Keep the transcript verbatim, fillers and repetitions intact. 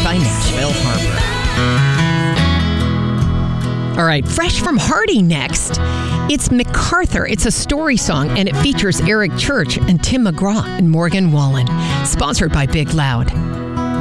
by Nashville Harbor. All right, fresh from Hardy next. It's MacArthur. It's a story song, and it features Eric Church and Tim McGraw and Morgan Wallen. Sponsored by Big Loud.